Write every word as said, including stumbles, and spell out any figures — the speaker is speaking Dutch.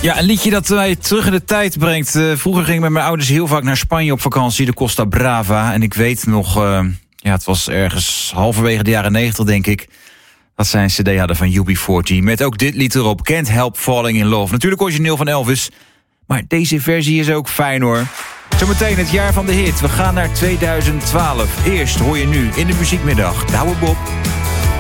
Ja, een liedje dat mij terug in de tijd brengt. Uh, vroeger ging ik met mijn ouders heel vaak naar Spanje op vakantie, de Costa Brava. En ik weet nog, uh, ja, het was ergens halverwege de jaren negentig, denk ik, dat zij een cd hadden van U B veertig. Met ook dit lied erop, Can't Help Falling in Love. Natuurlijk origineel van Elvis, maar deze versie is ook fijn hoor. Zometeen het jaar van de hit. We gaan naar tweeduizend twaalf. Eerst hoor je nu in de muziekmiddag Douwe Bob.